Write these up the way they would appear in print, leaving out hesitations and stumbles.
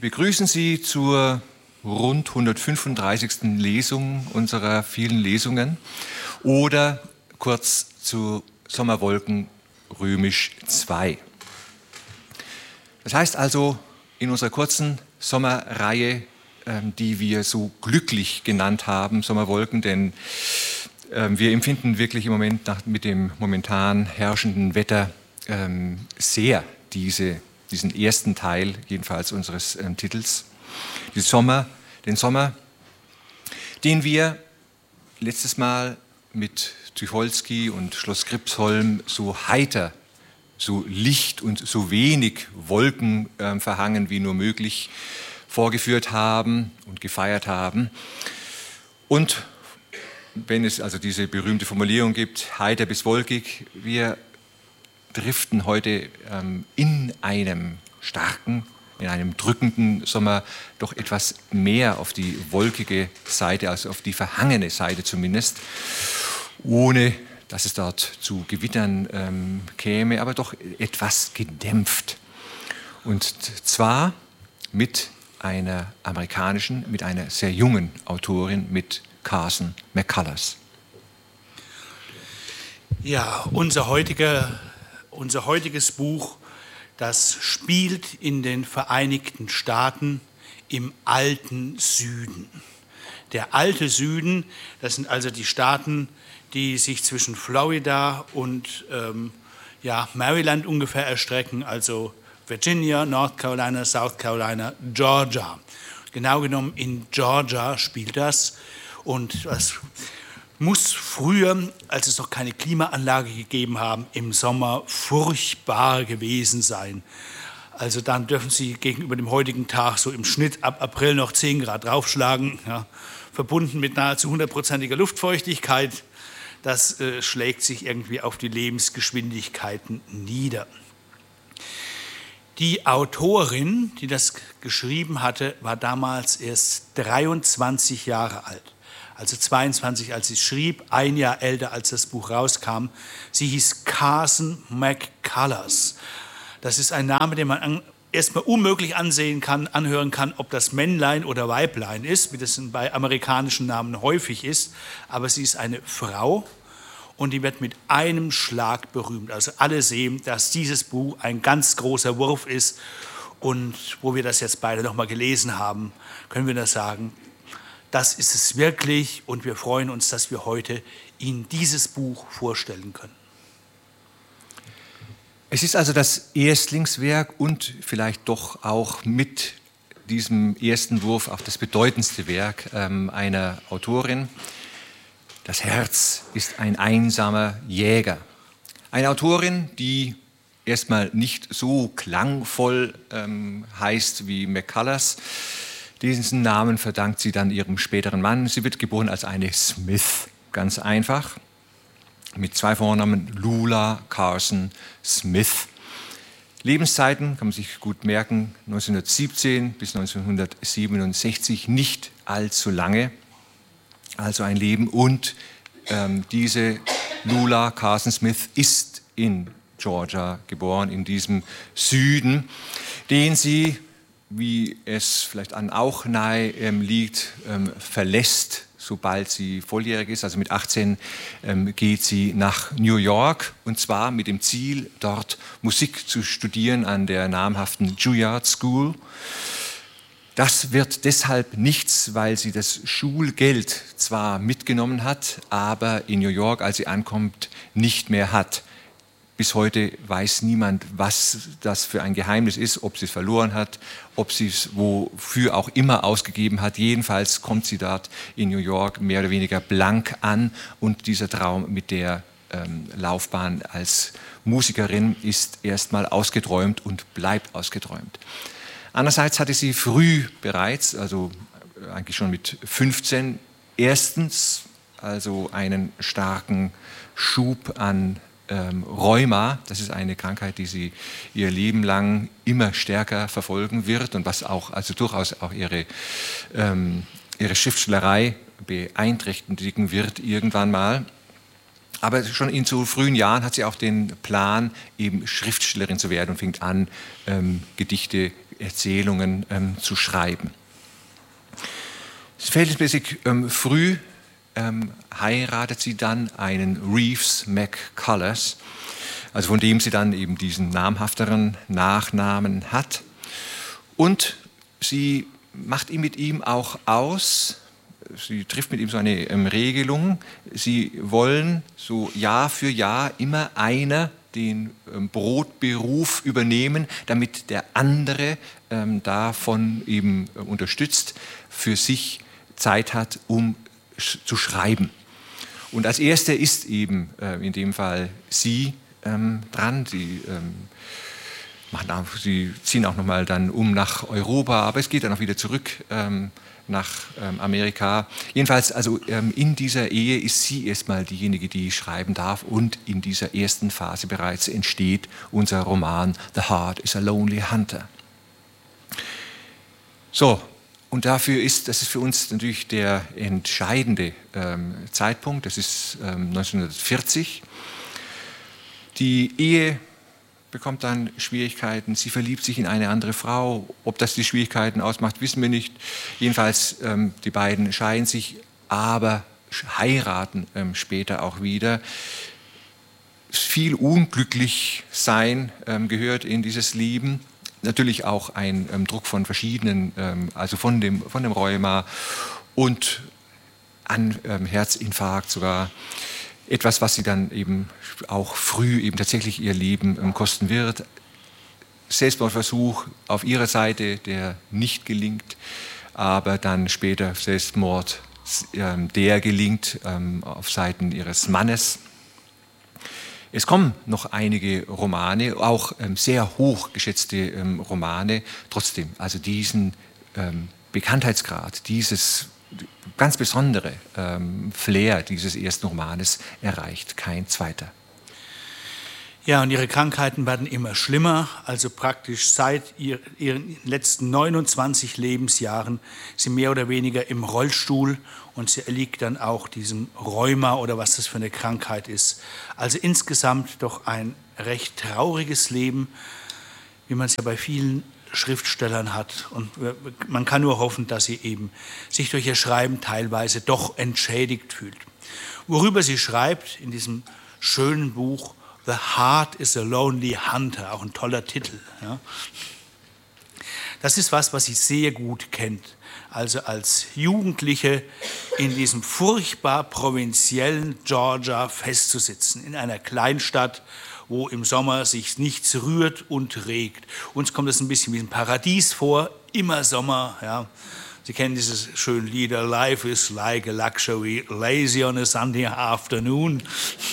begrüßen Sie zur rund 135. Lesung unserer vielen Lesungen oder kurz zu Sommerwolken römisch 2. Das heißt also, in unserer kurzen Sommerreihe, die wir so glücklich genannt haben, Sommerwolken, denn wir empfinden wirklich im Moment mit dem momentan herrschenden Wetter sehr diesen ersten Teil, jedenfalls unseres Titels, den Sommer, den wir letztes Mal mit Tucholsky und Schloss Gripsholm so heiter, so licht und so wenig Wolken verhangen wie nur möglich vorgeführt haben und gefeiert haben. Und wenn es also diese berühmte Formulierung gibt, heiter bis wolkig, wir driften heute in einem starken, in einem drückenden Sommer doch etwas mehr auf die wolkige Seite, also auf die verhangene Seite zumindest, ohne dass es dort zu Gewittern käme, aber doch etwas gedämpft. Und zwar mit einer amerikanischen, mit einer sehr jungen Autorin, mit Carson McCullers. Ja, unser heutiges Buch, das spielt in den Vereinigten Staaten im alten Süden. Der alte Süden, das sind also die Staaten, die sich zwischen Florida und Maryland ungefähr erstrecken, also Virginia, North Carolina, South Carolina, Georgia. Genau genommen in Georgia spielt das. Und das muss früher, als es noch keine Klimaanlage gegeben haben, im Sommer furchtbar gewesen sein. Also dann dürfen Sie gegenüber dem heutigen Tag so im Schnitt ab April noch 10 Grad draufschlagen, ja, verbunden mit nahezu 100%iger Luftfeuchtigkeit. Das schlägt sich irgendwie auf die Lebensgeschwindigkeiten nieder. Die Autorin, die das geschrieben hatte, war damals erst 23 Jahre alt. Also 22, als sie schrieb, ein Jahr älter, als das Buch rauskam. Sie hieß Carson McCullers. Das ist ein Name, den man erstmal unmöglich anhören kann, ob das Männlein oder Weiblein ist, wie das bei amerikanischen Namen häufig ist. Aber sie ist eine Frau und die wird mit einem Schlag berühmt. Also alle sehen, dass dieses Buch ein ganz großer Wurf ist. Und wo wir das jetzt beide nochmal gelesen haben, können wir das sagen, das ist es wirklich, und wir freuen uns, dass wir heute Ihnen dieses Buch vorstellen können. Es ist also das Erstlingswerk und vielleicht doch auch mit diesem ersten Wurf auch das bedeutendste Werk einer Autorin. Das Herz ist ein einsamer Jäger. Eine Autorin, die erstmal nicht so klangvoll heißt wie McCullers. Diesen Namen verdankt sie dann ihrem späteren Mann. Sie wird geboren als eine Smith, ganz einfach, mit 2 Vornamen, Lula Carson Smith. Lebenszeiten kann man sich gut merken, 1917 bis 1967, nicht allzu lange, also ein Leben. Und diese Lula Carson Smith ist in Georgia geboren, in diesem Süden, den sie, wie es vielleicht an auch nahe liegt, verlässt, sobald sie volljährig ist. Also mit 18 geht sie nach New York, und zwar mit dem Ziel, dort Musik zu studieren an der namhaften Juilliard School. Das wird deshalb nichts, weil sie das Schulgeld zwar mitgenommen hat, aber in New York, als sie ankommt, nicht mehr hat. Bis heute weiß niemand, was das für ein Geheimnis ist, ob sie es verloren hat, ob sie es wofür auch immer ausgegeben hat. Jedenfalls kommt sie dort in New York mehr oder weniger blank an, und dieser Traum mit der Laufbahn als Musikerin ist erstmal ausgeträumt und bleibt ausgeträumt. Andererseits hatte sie früh bereits, also eigentlich schon mit 15, erstens also einen starken Schub an Rheuma. Das ist eine Krankheit, die sie ihr Leben lang immer stärker verfolgen wird und was auch, also durchaus auch ihre Schriftstellerei beeinträchtigen wird irgendwann mal. Aber schon in so frühen Jahren hat sie auch den Plan, eben Schriftstellerin zu werden, und fängt an, Gedichte Erzählungen zu schreiben. Verhältnismäßig früh heiratet sie dann einen Reeves McCullers, also von dem sie dann eben diesen namhafteren Nachnamen hat. Und sie macht mit ihm auch aus, sie trifft mit ihm so eine Regelung, sie wollen so Jahr für Jahr immer einer den Brotberuf übernehmen, damit der andere davon eben unterstützt, für sich Zeit hat, um zu schreiben. Und als Erste ist eben in dem Fall sie dran. Sie ziehen auch nochmal dann nach Europa, aber es geht dann auch wieder zurück nach Amerika. Jedenfalls, also in dieser Ehe ist sie erstmal diejenige, die schreiben darf, und in dieser ersten Phase bereits entsteht unser Roman The Heart is a Lonely Hunter. So, und das ist für uns natürlich der entscheidende Zeitpunkt, das ist 1940. Die Ehe bekommt dann Schwierigkeiten, sie verliebt sich in eine andere Frau. Ob das die Schwierigkeiten ausmacht, wissen wir nicht. Jedenfalls, die beiden scheiden sich, aber heiraten später auch wieder. Viel Unglücklichsein gehört in dieses Leben. Natürlich auch ein Druck von verschiedenen, also von dem Rheuma und an Herzinfarkt sogar. Etwas, was sie dann eben auch früh eben tatsächlich ihr Leben kosten wird. Selbstmordversuch auf ihrer Seite, der nicht gelingt, aber dann später Selbstmord, der gelingt auf Seiten ihres Mannes. Es kommen noch einige Romane, auch sehr hoch geschätzte Romane. Trotzdem, also diesen Bekanntheitsgrad, dieses ganz besondere Flair dieses ersten Romanes erreicht kein zweiter. Ja, und ihre Krankheiten werden immer schlimmer, also praktisch seit ihren letzten 29 Lebensjahren ist sie mehr oder weniger im Rollstuhl und sie erliegt dann auch diesem Rheuma oder was das für eine Krankheit ist. Also insgesamt doch ein recht trauriges Leben, wie man es ja bei vielen Schriftstellern hat, und man kann nur hoffen, dass sie eben sich durch ihr Schreiben teilweise doch entschädigt fühlt. Worüber sie schreibt in diesem schönen Buch The Heart is a Lonely Hunter, auch ein toller Titel. Ja. Das ist was sie sehr gut kennt. Also als Jugendliche in diesem furchtbar provinziellen Georgia festzusitzen, in einer Kleinstadt, wo im Sommer sich nichts rührt und regt. Uns kommt es ein bisschen wie ein Paradies vor, immer Sommer. Ja. Sie kennen dieses schöne Lied, Life is like a luxury, lazy on a Sunday afternoon.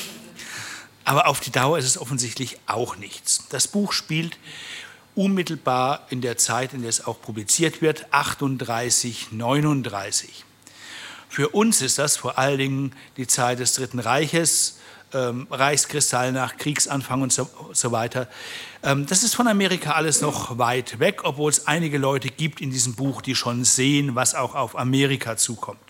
Aber auf die Dauer ist es offensichtlich auch nichts. Das Buch spielt unmittelbar in der Zeit, in der es auch publiziert wird, 38, 39. Für uns ist das vor allen Dingen die Zeit des Dritten Reiches, Reichskristall nach Kriegsanfang und so weiter. Das ist von Amerika alles noch weit weg, obwohl es einige Leute gibt in diesem Buch, die schon sehen, was auch auf Amerika zukommt.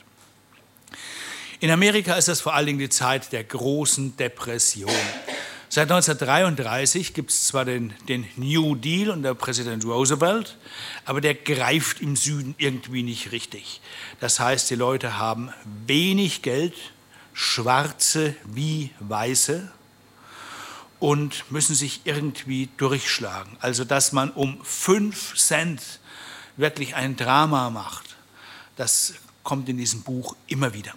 In Amerika ist das vor allen Dingen die Zeit der großen Depression. Seit 1933 gibt es zwar den New Deal unter Präsident Roosevelt, aber der greift im Süden irgendwie nicht richtig. Das heißt, die Leute haben wenig Geld, Schwarze wie Weiße, und müssen sich irgendwie durchschlagen. Also, dass man um 5 Cent wirklich ein Drama macht, das kommt in diesem Buch immer wieder.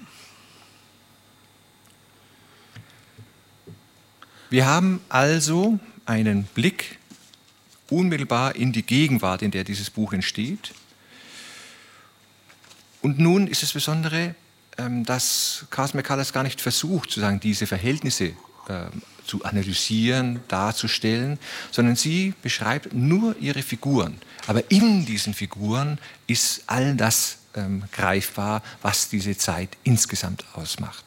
Wir haben also einen Blick unmittelbar in die Gegenwart, in der dieses Buch entsteht. Und nun ist das Besondere, dass Carson McCullers gar nicht versucht, sozusagen diese Verhältnisse zu analysieren, darzustellen, sondern sie beschreibt nur ihre Figuren. Aber in diesen Figuren ist all das greifbar, was diese Zeit insgesamt ausmacht.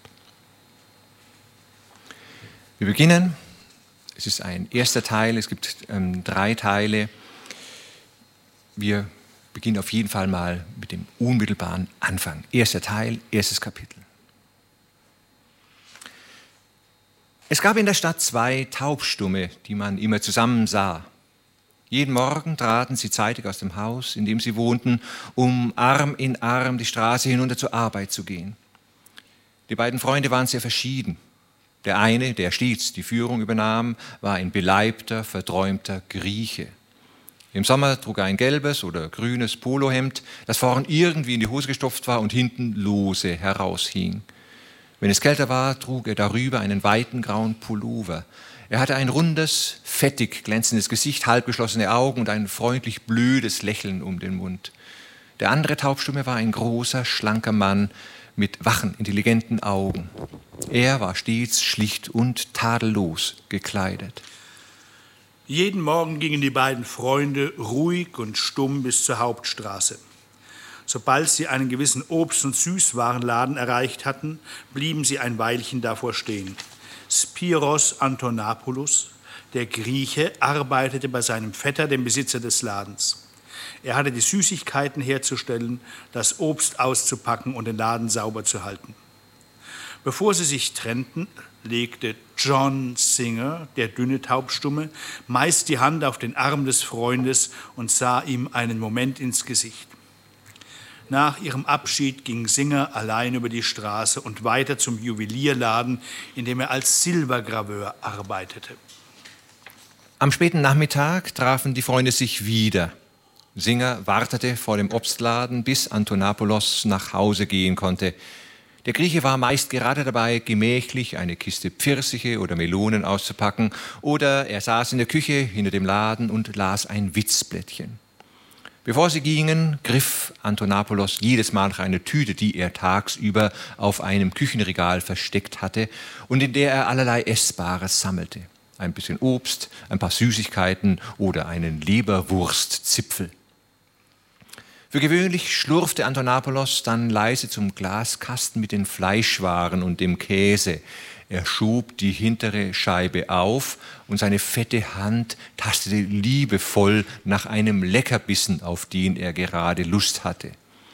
Wir beginnen, es ist ein erster Teil, es gibt 3 Teile. Wir beginnen auf jeden Fall mal mit dem unmittelbaren Anfang. Erster Teil, erstes Kapitel. Es gab in der Stadt 2 Taubstumme, die man immer zusammen sah. Jeden Morgen traten sie zeitig aus dem Haus, in dem sie wohnten, um Arm in Arm die Straße hinunter zur Arbeit zu gehen. Die beiden Freunde waren sehr verschieden. Der eine, der stets die Führung übernahm, war ein beleibter, verträumter Grieche. Im Sommer trug er ein gelbes oder grünes Polohemd, das vorn irgendwie in die Hose gestopft war und hinten lose heraushing. Wenn es kälter war, trug er darüber einen weiten grauen Pullover. Er hatte ein rundes, fettig glänzendes Gesicht, halbgeschlossene Augen und ein freundlich blödes Lächeln um den Mund. Der andere Taubstumme war ein großer, schlanker Mann mit wachen, intelligenten Augen. Er war stets schlicht und tadellos gekleidet. Jeden Morgen gingen die beiden Freunde ruhig und stumm bis zur Hauptstraße. Sobald sie einen gewissen Obst- und Süßwarenladen erreicht hatten, blieben sie ein Weilchen davor stehen. Spiros Antonopoulos, der Grieche, arbeitete bei seinem Vetter, dem Besitzer des Ladens. Er hatte die Süßigkeiten herzustellen, das Obst auszupacken und den Laden sauber zu halten. Bevor sie sich trennten, legte John Singer, der dünne Taubstumme, meist die Hand auf den Arm des Freundes und sah ihm einen Moment ins Gesicht. Nach ihrem Abschied ging Singer allein über die Straße und weiter zum Juwelierladen, in dem er als Silbergraveur arbeitete. Am späten Nachmittag trafen die Freunde sich wieder. Singer wartete vor dem Obstladen, bis Antonopoulos nach Hause gehen konnte. Der Grieche war meist gerade dabei, gemächlich eine Kiste Pfirsiche oder Melonen auszupacken, oder er saß in der Küche hinter dem Laden und las ein Witzblättchen. Bevor sie gingen, griff Antonopoulos jedes Mal nach einer Tüte, die er tagsüber auf einem Küchenregal versteckt hatte und in der er allerlei Essbares sammelte. Ein bisschen Obst, ein paar Süßigkeiten oder einen Leberwurstzipfel. Für gewöhnlich schlurfte Antonopoulos dann leise zum Glaskasten mit den Fleischwaren und dem Käse. Er schob die hintere Scheibe auf und seine fette Hand tastete liebevoll nach einem Leckerbissen, auf den er gerade Lust hatte.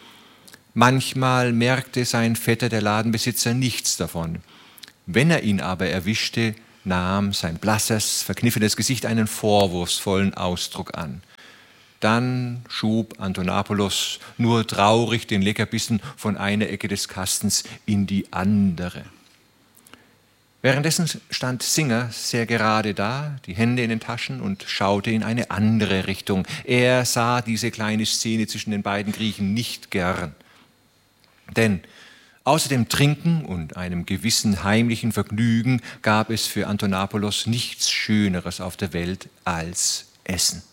Manchmal merkte sein Vetter, der Ladenbesitzer, nichts davon. Wenn er ihn aber erwischte, nahm sein blasses, verkniffenes Gesicht einen vorwurfsvollen Ausdruck an. Dann schob Antonopoulos nur traurig den Leckerbissen von einer Ecke des Kastens in die andere. Währenddessen stand Singer sehr gerade da, die Hände in den Taschen und schaute in eine andere Richtung. Er sah diese kleine Szene zwischen den beiden Griechen nicht gern. Denn außer dem Trinken und einem gewissen heimlichen Vergnügen gab es für Antonopoulos nichts Schöneres auf der Welt als Essen.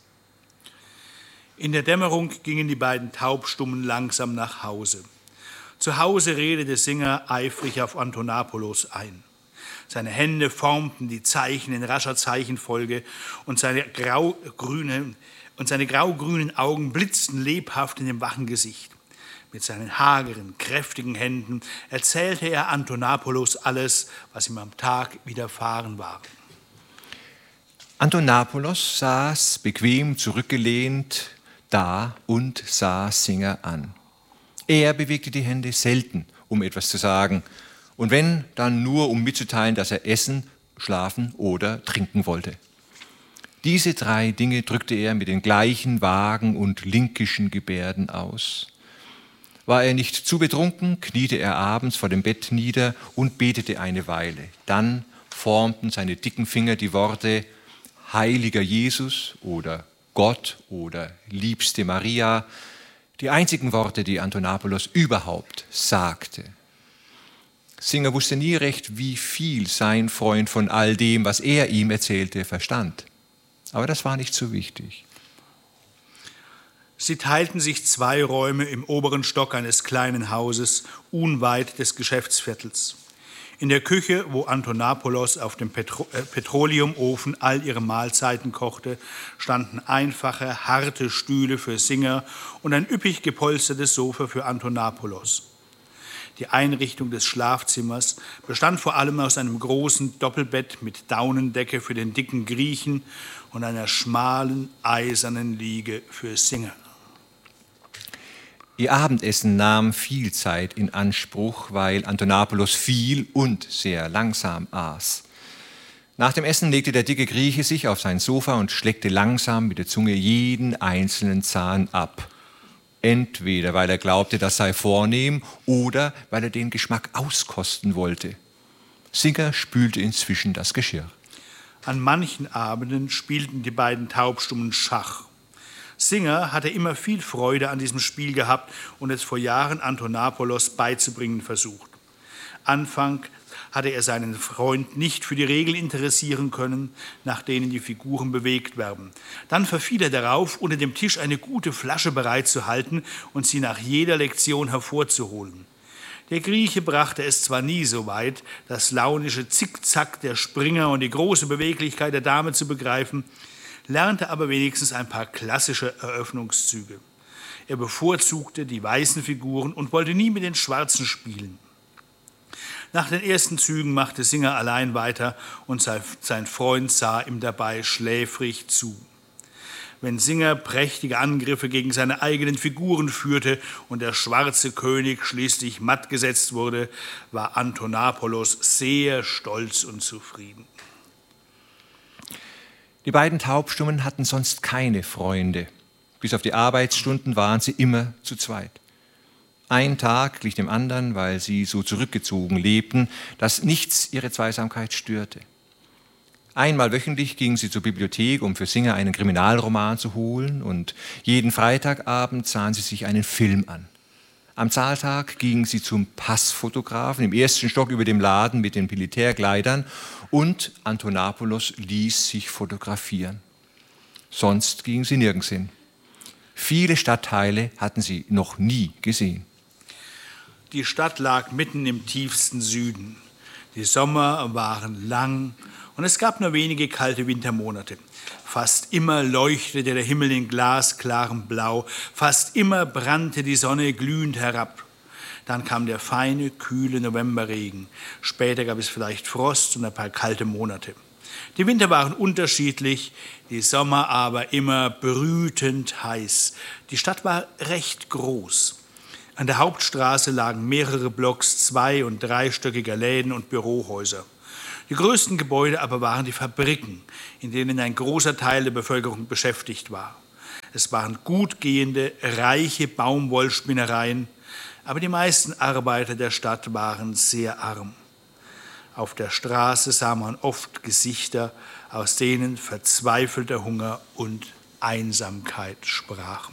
In der Dämmerung gingen die beiden Taubstummen langsam nach Hause. Zu Hause redete Singer eifrig auf Antonopoulos ein. Seine Hände formten die Zeichen in rascher Zeichenfolge und seine grau-grünen Augen blitzten lebhaft in dem wachen Gesicht. Mit seinen hageren, kräftigen Händen erzählte er Antonopoulos alles, was ihm am Tag widerfahren war. Antonopoulos saß bequem zurückgelehnt da und sah Singer an. Er bewegte die Hände selten, um etwas zu sagen, und wenn, dann nur, um mitzuteilen, dass er essen, schlafen oder trinken wollte. Diese 3 Dinge drückte er mit den gleichen vagen und linkischen Gebärden aus. War er nicht zu betrunken, kniete er abends vor dem Bett nieder und betete eine Weile. Dann formten seine dicken Finger die Worte Heiliger Jesus oder Gott oder liebste Maria, die einzigen Worte, die Antonopoulos überhaupt sagte. Singer wusste nie recht, wie viel sein Freund von all dem, was er ihm erzählte, verstand. Aber das war nicht so wichtig. Sie teilten sich 2 Räume im oberen Stock eines kleinen Hauses, unweit des Geschäftsviertels. In der Küche, wo Antonopoulos auf dem Petroleumofen all ihre Mahlzeiten kochte, standen einfache, harte Stühle für Singer und ein üppig gepolstertes Sofa für Antonopoulos. Die Einrichtung des Schlafzimmers bestand vor allem aus einem großen Doppelbett mit Daunendecke für den dicken Griechen und einer schmalen, eisernen Liege für Singer. Ihr Abendessen nahm viel Zeit in Anspruch, weil Antonopoulos viel und sehr langsam aß. Nach dem Essen legte der dicke Grieche sich auf sein Sofa und schleckte langsam mit der Zunge jeden einzelnen Zahn ab. Entweder weil er glaubte, das sei vornehm, oder weil er den Geschmack auskosten wollte. Singer spülte inzwischen das Geschirr. An manchen Abenden spielten die beiden Taubstummen Schach. Singer hatte immer viel Freude an diesem Spiel gehabt und es vor Jahren Antonapolos beizubringen versucht. Anfangs hatte er seinen Freund nicht für die Regeln interessieren können, nach denen die Figuren bewegt werden. Dann verfiel er darauf, unter dem Tisch eine gute Flasche bereitzuhalten und sie nach jeder Lektion hervorzuholen. Der Grieche brachte es zwar nie so weit, das launische Zickzack der Springer und die große Beweglichkeit der Dame zu begreifen, lernte aber wenigstens ein paar klassische Eröffnungszüge. Er bevorzugte die weißen Figuren und wollte nie mit den schwarzen spielen. Nach den ersten Zügen machte Singer allein weiter und sein Freund sah ihm dabei schläfrig zu. Wenn Singer prächtige Angriffe gegen seine eigenen Figuren führte und der schwarze König schließlich matt gesetzt wurde, war Antonapolos sehr stolz und zufrieden. Die beiden Taubstummen hatten sonst keine Freunde. Bis auf die Arbeitsstunden waren sie immer zu zweit. Ein Tag glich dem anderen, weil sie so zurückgezogen lebten, dass nichts ihre Zweisamkeit störte. Einmal wöchentlich gingen sie zur Bibliothek, um für Singer einen Kriminalroman zu holen, und jeden Freitagabend sahen sie sich einen Film an. Am Zahltag gingen sie zum Passfotografen im ersten Stock über dem Laden mit den Militärkleidern, und Antonapolos ließ sich fotografieren. Sonst gingen sie nirgends hin. Viele Stadtteile hatten sie noch nie gesehen. Die Stadt lag mitten im tiefsten Süden. Die Sommer waren lang und es gab nur wenige kalte Wintermonate. Fast immer leuchtete der Himmel in glasklarem Blau, fast immer brannte die Sonne glühend herab. Dann kam der feine, kühle Novemberregen. Später gab es vielleicht Frost und ein paar kalte Monate. Die Winter waren unterschiedlich, die Sommer aber immer brütend heiß. Die Stadt war recht groß. An der Hauptstraße lagen mehrere Blocks zwei- und dreistöckiger Läden und Bürohäuser. Die größten Gebäude aber waren die Fabriken, in denen ein großer Teil der Bevölkerung beschäftigt war. Es waren gut gehende, reiche Baumwollspinnereien, aber die meisten Arbeiter der Stadt waren sehr arm. Auf der Straße sah man oft Gesichter, aus denen verzweifelter Hunger und Einsamkeit sprachen.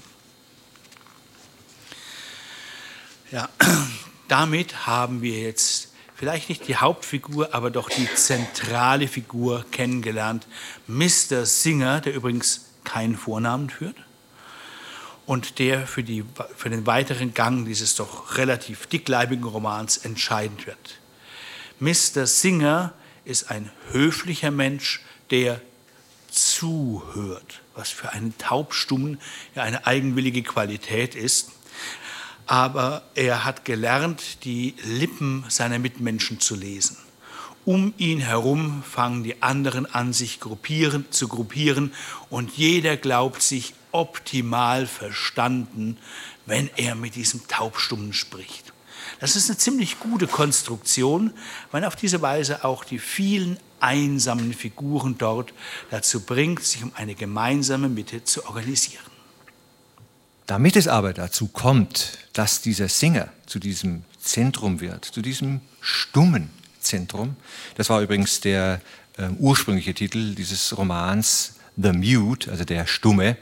Ja, damit haben wir jetzt vielleicht nicht die Hauptfigur, aber doch die zentrale Figur kennengelernt. Mr. Singer, der übrigens keinen Vornamen führt und der für den weiteren Gang dieses doch relativ dickleibigen Romans entscheidend wird. Mr. Singer ist ein höflicher Mensch, der zuhört, was für einen Taubstummen ja eine eigenwillige Qualität ist. Aber er hat gelernt, die Lippen seiner Mitmenschen zu lesen. Um ihn herum fangen die anderen an, sich zu gruppieren und jeder glaubt sich optimal verstanden, wenn er mit diesem Taubstummen spricht. Das ist eine ziemlich gute Konstruktion, weil auf diese Weise auch die vielen einsamen Figuren dort dazu bringt, sich um eine gemeinsame Mitte zu organisieren. Damit es aber dazu kommt, dass dieser Singer zu diesem Zentrum wird, zu diesem stummen Zentrum, das war übrigens der ursprüngliche Titel dieses Romans, The Mute, also der Stumme.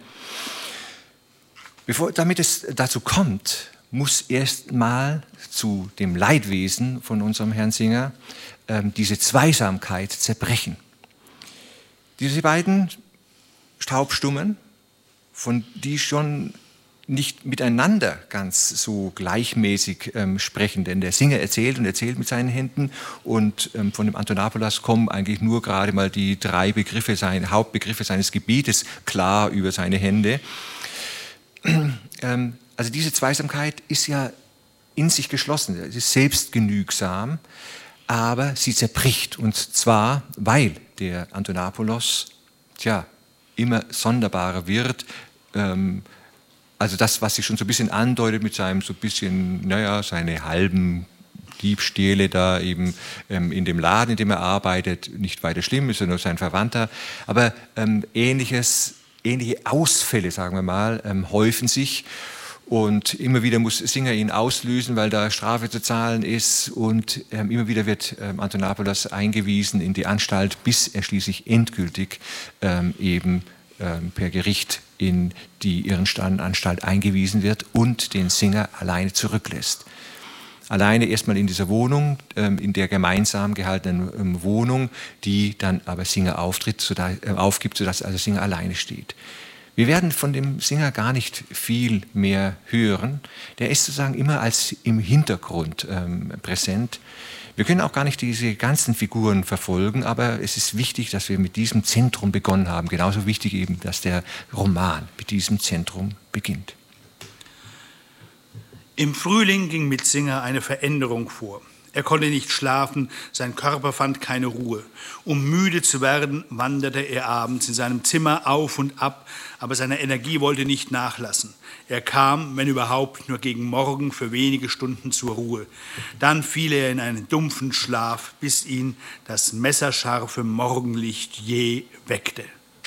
Damit es dazu kommt, muss erst mal zu dem Leidwesen von unserem Herrn Singer diese Zweisamkeit zerbrechen. Diese beiden Taubstummen, von die schon nicht miteinander ganz so gleichmäßig sprechen, denn der Singer erzählt und erzählt mit seinen Händen und von dem Antonapolos kommen eigentlich nur gerade mal die drei Begriffe, Hauptbegriffe seines Gebietes klar über seine Hände. Also diese Zweisamkeit ist ja in sich geschlossen, sie ist selbstgenügsam, aber sie zerbricht, und zwar, weil der Antonapolos immer sonderbarer wird. Also das, was sich schon so ein bisschen andeutet mit seinem so ein bisschen, seine halben Diebstähle da eben in dem Laden, in dem er arbeitet, nicht weiter schlimm, ist er nur sein Verwandter. Aber ähnliche Ausfälle, sagen wir mal, häufen sich. Und immer wieder muss Singer ihn auslösen, weil da Strafe zu zahlen ist. Und immer wieder wird Antonopoulos eingewiesen in die Anstalt, bis er schließlich endgültig eben per Gericht in die Irrenanstalt eingewiesen wird und den Singer alleine zurücklässt. Alleine erstmal in dieser Wohnung, in der gemeinsam gehaltenen Wohnung, die dann aber Singer aufgibt, sodass also Singer alleine steht. Wir werden von dem Singer gar nicht viel mehr hören. Der ist sozusagen immer als im Hintergrund präsent. Wir können auch gar nicht diese ganzen Figuren verfolgen, aber es ist wichtig, dass wir mit diesem Zentrum begonnen haben. Genauso wichtig eben, dass der Roman mit diesem Zentrum beginnt. Im Frühling ging mit Singer eine Veränderung vor. Er konnte nicht schlafen, sein Körper fand keine Ruhe. Um müde zu werden, wanderte er abends in seinem Zimmer auf und ab, aber seine Energie wollte nicht nachlassen. Er kam, wenn überhaupt, nur gegen Morgen für wenige Stunden zur Ruhe. Dann fiel er in einen dumpfen Schlaf, bis ihn das messerscharfe Morgenlicht jäh weckte.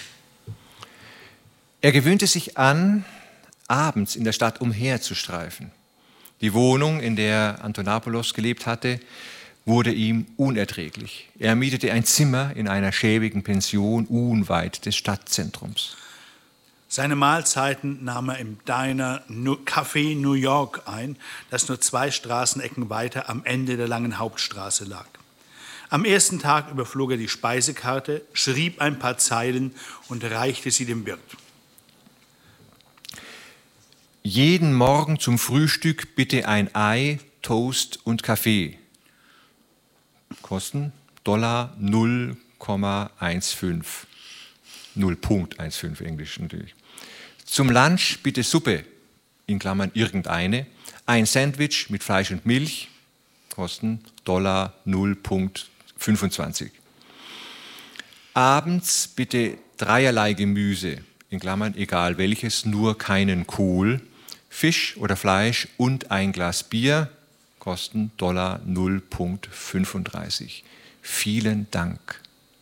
Er gewöhnte sich an, abends in der Stadt umherzustreifen. Die Wohnung, in der Antonopoulos gelebt hatte, wurde ihm unerträglich. Er mietete ein Zimmer in einer schäbigen Pension unweit des Stadtzentrums. Seine Mahlzeiten nahm er im Diner Café New York ein, das nur 2 Straßenecken weiter am Ende der langen Hauptstraße lag. Am ersten Tag überflog er die Speisekarte, schrieb ein paar Zeilen und reichte sie dem Wirt. Jeden Morgen zum Frühstück bitte ein Ei, Toast und Kaffee. Kosten $0,15. 0,15 Englisch natürlich. Zum Lunch bitte Suppe, in Klammern irgendeine, ein Sandwich mit Fleisch und Milch, Kosten $0,25. Abends bitte 3 Gemüse, in Klammern egal welches, nur keinen Kohl, Fisch oder Fleisch und ein Glas Bier, kosten $0,35. Vielen Dank.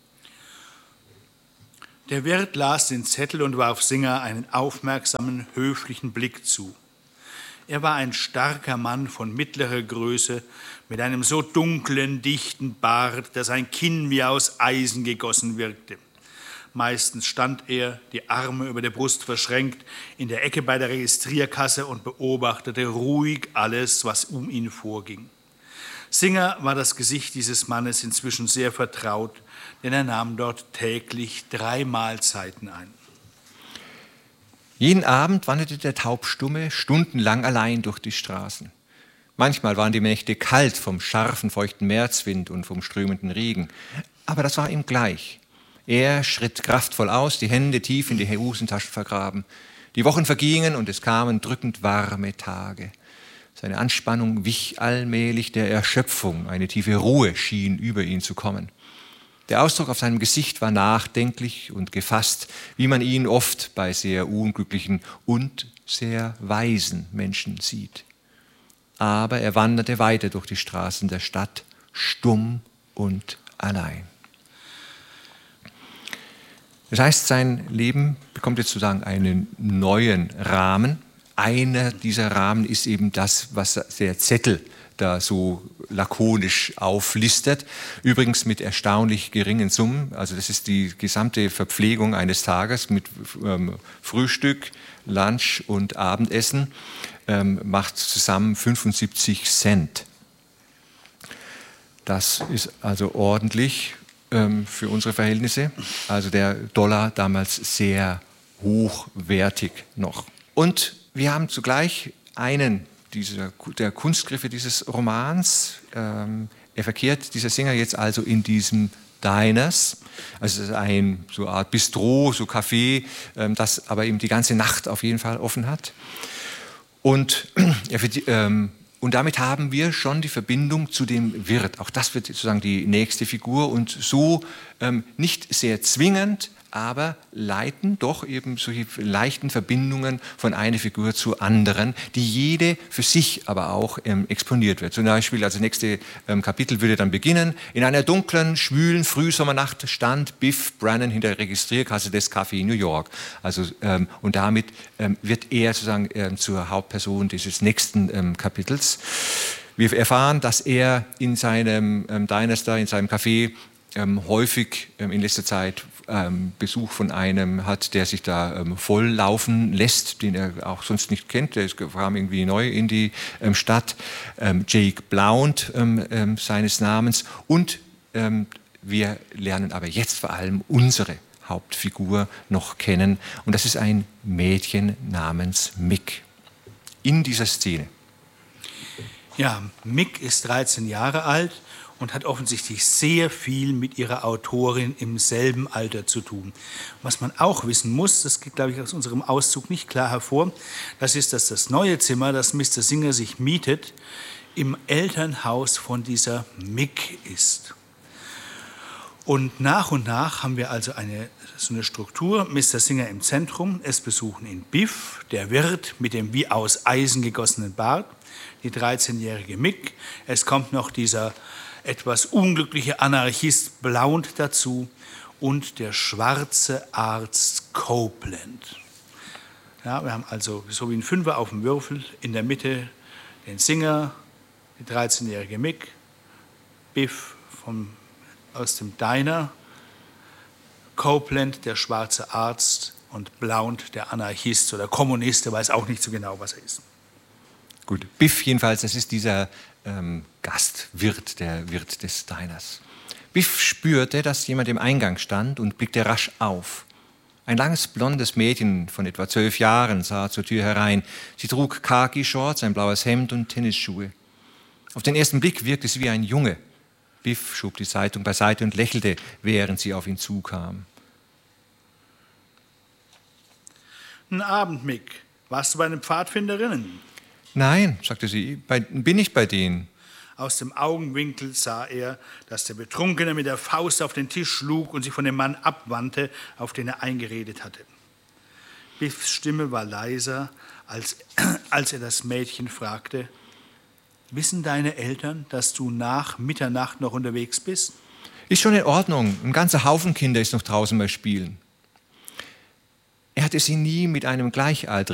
Der Wirt las den Zettel und warf Singer einen aufmerksamen, höflichen Blick zu. Er war ein starker Mann von mittlerer Größe, mit einem so dunklen, dichten Bart, dass sein Kinn wie aus Eisen gegossen wirkte. Meistens stand er, die Arme über der Brust verschränkt, in der Ecke bei der Registrierkasse und beobachtete ruhig alles, was um ihn vorging. Singer war das Gesicht dieses Mannes inzwischen sehr vertraut, denn er nahm dort täglich 3 Mahlzeiten ein. Jeden Abend wanderte der Taubstumme stundenlang allein durch die Straßen. Manchmal waren die Nächte kalt vom scharfen, feuchten Märzwind und vom strömenden Regen, aber das war ihm gleich. Er schritt kraftvoll aus, die Hände tief in die Hosentaschen vergraben. Die Wochen vergingen und es kamen drückend warme Tage. Seine Anspannung wich allmählich der Erschöpfung, eine tiefe Ruhe schien über ihn zu kommen. Der Ausdruck auf seinem Gesicht war nachdenklich und gefasst, wie man ihn oft bei sehr unglücklichen und sehr weisen Menschen sieht. Aber er wanderte weiter durch die Straßen der Stadt, stumm und allein. Das heißt, sein Leben bekommt jetzt sozusagen einen neuen Rahmen. Einer dieser Rahmen ist eben das, was der Zettel da so lakonisch auflistet. Übrigens mit erstaunlich geringen Summen. Also das ist die gesamte Verpflegung eines Tages mit Frühstück, Lunch und Abendessen. Macht zusammen 75 Cent. Das ist also ordentlich für unsere Verhältnisse. Also der Dollar damals sehr hochwertig noch. Und wir haben zugleich einen der Kunstgriffe dieses Romans. Er verkehrt, dieser Singer, jetzt also in diesem Diners, also es ist ein so eine Art Bistro, so Café, das aber eben die ganze Nacht auf jeden Fall offen hat. Und damit haben wir schon die Verbindung zu dem Wirt. Auch das wird sozusagen die nächste Figur und so nicht sehr zwingend, aber leiten doch eben solche leichten Verbindungen von einer Figur zur anderen, die jede für sich aber auch exponiert wird. Zum Beispiel, also das nächste Kapitel würde dann beginnen: In einer dunklen, schwülen Frühsommernacht stand Biff Brannon hinter der Registrierkasse des Café New York. Also, und damit wird er sozusagen zur Hauptperson dieses nächsten Kapitels. Wir erfahren, dass er in seinem Diner, in seinem Café, häufig in letzter Zeit Besuch von einem hat, der sich da volllaufen lässt, den er auch sonst nicht kennt. Der kam irgendwie neu in die Stadt. Jake Blount seines Namens. Und wir lernen aber jetzt vor allem unsere Hauptfigur noch kennen. Und das ist ein Mädchen namens Mick. In dieser Szene. Ja, Mick ist 13 Jahre alt und hat offensichtlich sehr viel mit ihrer Autorin im selben Alter zu tun. Was man auch wissen muss, das geht, glaube ich, aus unserem Auszug nicht klar hervor, das ist, dass das neue Zimmer, das Mr. Singer sich mietet, im Elternhaus von dieser Mick ist. Und nach haben wir also so eine Struktur, Mr. Singer im Zentrum, es besuchen ihn Biff, der Wirt mit dem wie aus Eisen gegossenen Bart, die 13-jährige Mick, es kommt noch dieser etwas unglückliche Anarchist Blount dazu und der schwarze Arzt Copeland. Ja, wir haben also so wie ein Fünfer auf dem Würfel, in der Mitte den Singer, die 13-jährige Mick, Biff aus dem Diner, Copeland, der schwarze Arzt, und Blount, der Anarchist oder Kommunist, der weiß auch nicht so genau, was er ist. Gut, Biff jedenfalls, das ist dieser Gastwirt, der Wirt des Diners. Biff spürte, dass jemand im Eingang stand und blickte rasch auf. Ein langes, blondes Mädchen von etwa 12 Jahren sah zur Tür herein. Sie trug Khaki-Shorts, ein blaues Hemd und Tennisschuhe. Auf den ersten Blick wirkte sie wie ein Junge. Biff schob die Zeitung beiseite und lächelte, während sie auf ihn zukam. Guten Abend, Mick. Warst du bei den Pfadfinderinnen? Nein, sagte sie, bin ich bei denen. Aus dem Augenwinkel sah er, dass der Betrunkene mit der Faust auf den Tisch schlug und sich von dem Mann abwandte, auf den er eingeredet hatte. Biffs Stimme war leiser, als er das Mädchen fragte: Wissen deine Eltern, dass du nach Mitternacht noch unterwegs bist? Ist schon in Ordnung. Ein ganzer Haufen Kinder ist noch draußen bei Spielen. Er hatte sie nie mit einem Gleichaltrigen